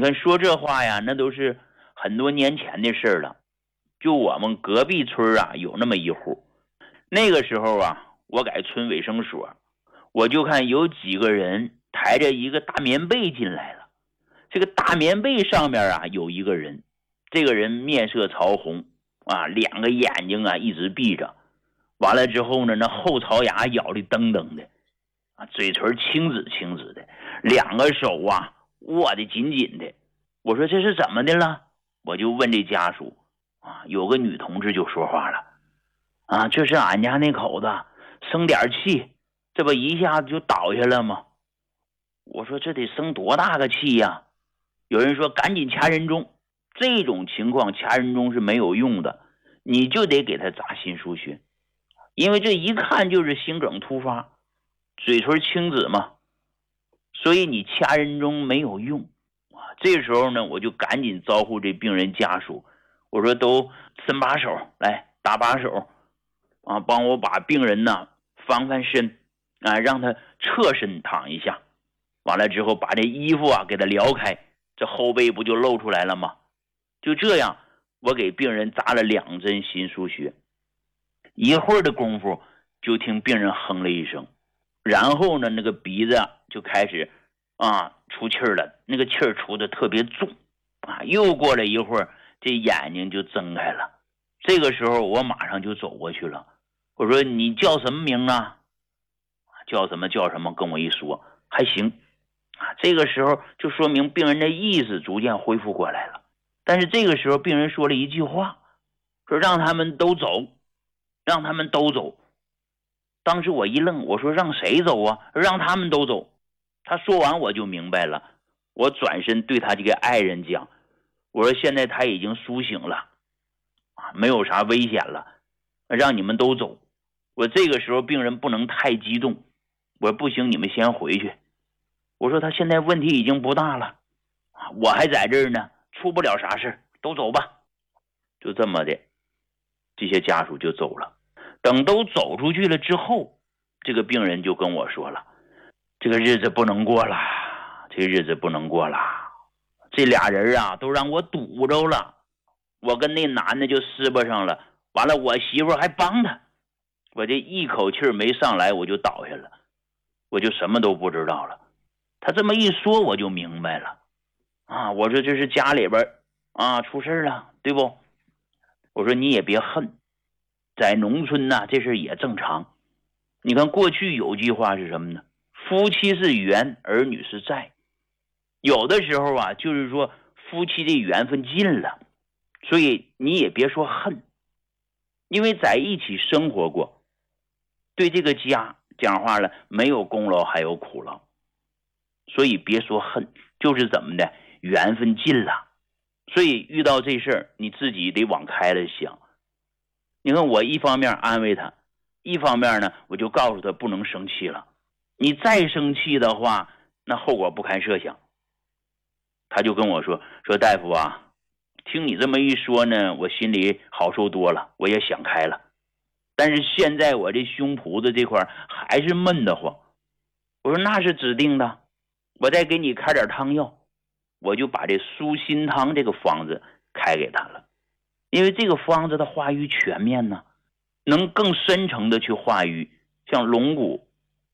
看说这话呀，那都是很多年前的事了。就我们隔壁村啊，有那么一户，那个时候啊，我改村卫生所，我就看有几个人抬着一个大棉被进来了。这个大棉被上面啊有一个人，这个人面色潮红啊，两个眼睛啊一直闭着，完了之后呢，那后槽牙咬得噔噔的啊，嘴唇青紫青紫的，两个手啊握得紧紧的。我说这是怎么的了？我就问这家属啊，有个女同志就说话了啊，这是俺家那口子生点气，这不一下子就倒下了吗？我说这得生多大个气呀？有人说赶紧掐人中，这种情况掐人中是没有用的，你就得给他扎心腧穴，因为这一看就是心梗突发，嘴唇青紫嘛，所以你掐人中没有用啊。这时候呢，我就赶紧招呼这病人家属，我说都伸把手来，搭把手啊，帮我把病人呢翻翻身啊，让他侧身躺一下。完了之后把这衣服啊给他撩开，这后背不就露出来了吗？就这样，我给病人扎了2针心腧穴。一会儿的功夫，就听病人哼了一声，然后呢，那个鼻子就开始出气儿了，那个气儿出的特别重啊。又过了一会儿，这眼睛就睁开了。这个时候我马上就走过去了，我说你叫什么名啊？叫什么跟我一说还行啊。这个时候就说明病人的意识逐渐恢复过来了。但是这个时候病人说了一句话，说让他们都走，让他们都走。当时我一愣，我说让谁走啊？让他们都走。他说完我就明白了，我转身对他这个爱人讲，我说现在他已经苏醒了没有啥危险了，让你们都走。我这个时候病人不能太激动，我说不行，你们先回去。我说他现在问题已经不大了，我还在这儿呢，出不了啥事，都走吧。就这么的，这些家属就走了。等都走出去了之后，这个病人就跟我说了，这个日子不能过了，这日子不能过了。这俩人啊都让我堵着了，我跟那男的就撕巴上了，完了我媳妇还帮他，我这一口气没上来我就倒下了，我就什么都不知道了。他这么一说我就明白了啊，我说这是家里边出事了，对不？我说你也别恨，在农村呢这事也正常。你看过去有句话是什么呢？夫妻是缘，儿女是债。有的时候啊，就是说夫妻的缘分尽了，所以你也别说恨，因为在一起生活过，对这个家讲话了，没有功劳还有苦劳，所以别说恨，就是怎么的，缘分尽了。所以遇到这事儿，你自己得往开了想。你看我一方面安慰他，一方面呢，我就告诉他不能生气了，你再生气的话，那后果不堪设想。他就跟我说大夫啊，听你这么一说呢，我心里好受多了，我也想开了。但是现在我这胸脯子这块还是闷得慌。我说那是指定的，我再给你开点汤药。我就把这舒心汤这个方子开给他了，因为这个方子的化瘀全面呢，能更深层的去化瘀。像龙骨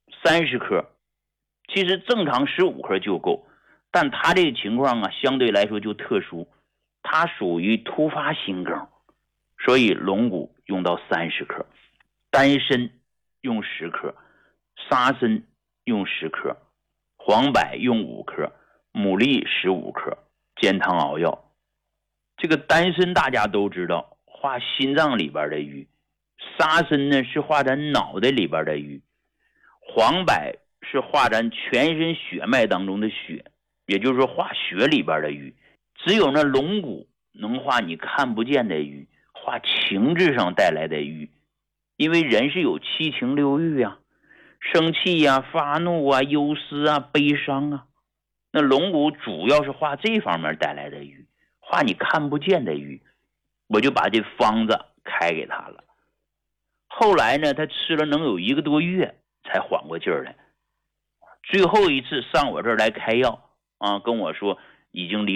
30克，其实正常15克就够，但他这个情况啊，相对来说就特殊，它属于突发心梗，所以龙骨用到30克，丹参用10克，沙参用10克，黄柏用5克，牡蛎15克，煎汤熬药。这个丹参大家都知道化心脏里边的瘀，沙参呢是化咱脑袋里边的瘀，黄柏是化咱全身血脉当中的血，也就是说化血里边的瘀。只有那龙骨能化你看不见的瘀，化情志上带来的瘀。因为人是有7情6欲啊，生气啊，发怒啊，忧思啊，悲伤啊，那龙骨主要是化这方面带来的瘀，化你看不见的瘀。我就把这方子开给他了。后来呢，他吃了能有1个多月才缓过劲儿来。最后一次上我这儿来开药跟我说已经离